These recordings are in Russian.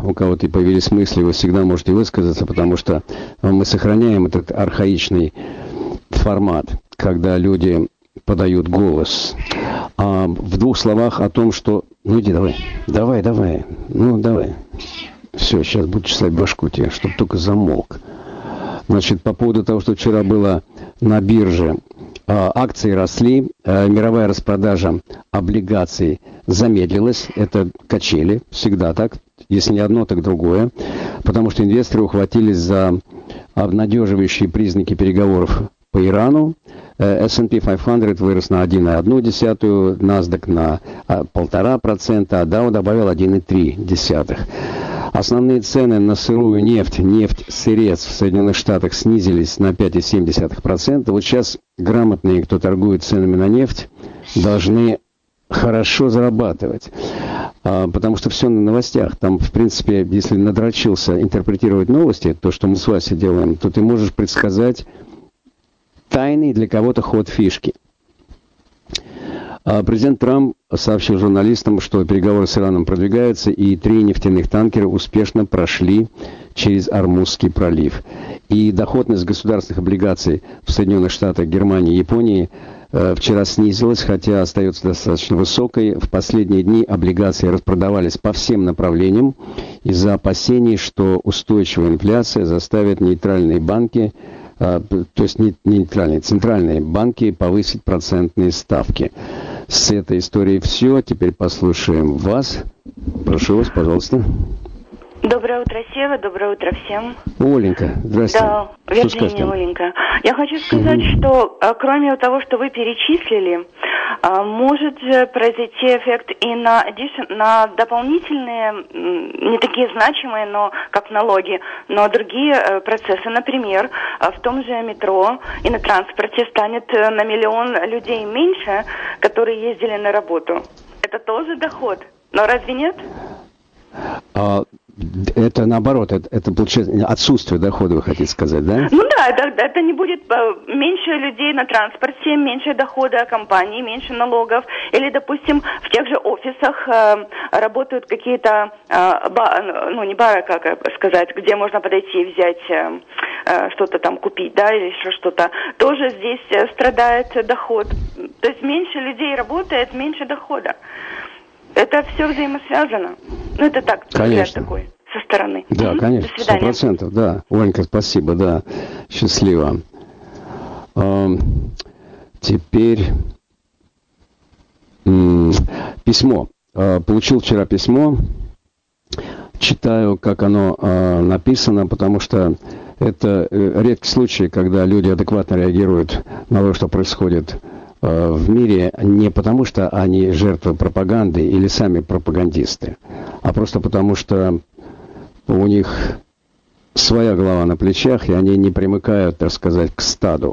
у кого-то появились мысли, вы всегда можете высказаться, потому что мы сохраняем этот архаичный формат, когда люди подают голос. А в двух словах о том, что... Ну иди, давай. Все, сейчас буду чесать башку тебе, чтобы только замолк. Значит, по поводу того, что вчера было на бирже, акции росли, мировая распродажа облигаций замедлилась. Это качели, всегда так. Если не одно, так другое. Потому что инвесторы ухватились за обнадеживающие признаки переговоров по Ирану. S&P 500 вырос на 1,1%, NASDAQ на 1,5%, а Dow добавил 1,3%. Основные цены на сырую нефть-сырец в Соединенных Штатах снизились на 5,7%. Вот сейчас грамотные, кто торгует ценами на нефть, должны хорошо зарабатывать. Потому что все на новостях. Там, в принципе, если надрочился интерпретировать новости, то, что мы с Васей делаем, то ты можешь предсказать тайный для кого-то ход фишки. Президент Трамп сообщил журналистам, что переговоры с Ираном продвигаются, и 3 нефтяных танкера успешно прошли через Ормузский пролив. И доходность государственных облигаций в Соединенных Штатах, Германии и Японии вчера снизилась, хотя остается достаточно высокой. В последние дни облигации распродавались по всем направлениям из-за опасений, что устойчивая инфляция заставит нейтральные банки, то есть не нейтральные, центральные банки повысить процентные ставки. С этой историей все. Теперь послушаем вас. Прошу вас, пожалуйста. Доброе утро, Сева. Доброе утро всем. Оленька, здрасте. Да, Вирджиния, Оленька. Я хочу сказать, что кроме того, что вы перечислили, может произойти эффект и на дополнительные, не такие значимые, но как налоги, но другие процессы. Например, в том же метро и на транспорте станет на 1 миллион людей меньше, которые ездили на работу. Это тоже доход. Но разве нет? Это наоборот, это получается отсутствие дохода, вы хотите сказать, да? Ну да, это не будет меньше людей на транспорте, меньше дохода компании, меньше налогов. Или, допустим, в тех же офисах работают какие-то, не бары, как сказать, где можно подойти и взять что-то там купить, да, или еще что-то. Тоже здесь страдает доход. То есть меньше людей работает, меньше дохода. Это все взаимосвязано. Ну, это так, взгляд такой, со стороны. Да, конечно, 100%, да. Оленька, спасибо, да. Счастливо. Теперь письмо. Получил вчера письмо. Читаю, как оно написано, потому что это редкий случай, когда люди адекватно реагируют на то, что происходит в мире, не потому что они жертвы пропаганды или сами пропагандисты, а просто потому что у них своя голова на плечах, и они не примыкают, так сказать, к стаду.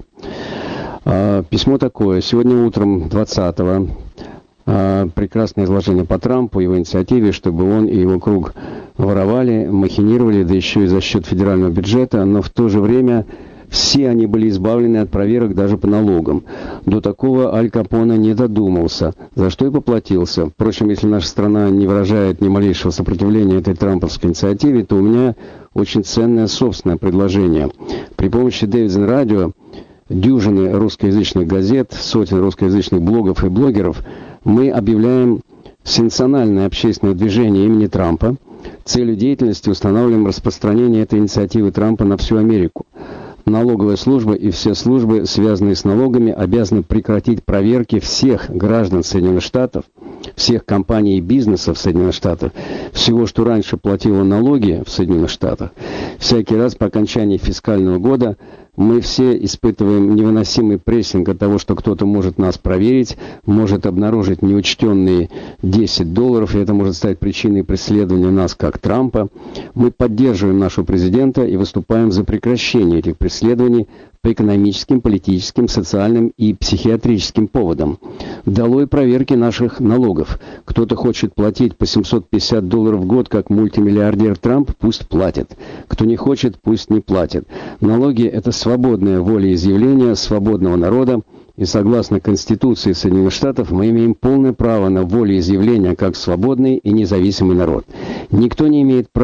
Письмо такое. Сегодня утром 20-го прекрасное изложение по Трампу, его инициативе, чтобы он и его круг воровали, махинировали, да еще и за счет федерального бюджета, но в то же время все они были избавлены от проверок даже по налогам. До такого Аль Капоне не додумался, за что и поплатился. Впрочем, если наша страна не выражает ни малейшего сопротивления этой трамповской инициативе, то у меня очень ценное собственное предложение. При помощи Дэвидсон Радио, дюжины русскоязычных газет, сотен русскоязычных блогов и блогеров мы объявляем сенсациональное общественное движение имени Трампа. Целью деятельности устанавливаем распространение этой инициативы Трампа на всю Америку. Налоговая служба и все службы, связанные с налогами, обязаны прекратить проверки всех граждан Соединенных Штатов, всех компаний и бизнесов Соединенных Штатов, всего, что раньше платило налоги в Соединенных Штатах. Всякий раз по окончании фискального года мы все испытываем невыносимый прессинг от того, что кто-то может нас проверить, может обнаружить неучтенные $10, и это может стать причиной преследования нас, как Трампа. Мы поддерживаем нашего президента и выступаем за прекращение этих преследований по экономическим, политическим, социальным и психиатрическим поводам. Долой проверки наших налогов. Кто-то хочет платить по $750 в год, как мультимиллиардер Трамп, пусть платит. Кто не хочет, пусть не платит. Налоги – это свободное волеизъявление свободного народа, и согласно Конституции Соединенных Штатов мы имеем полное право на волеизъявление как свободный и независимый народ. Никто не имеет права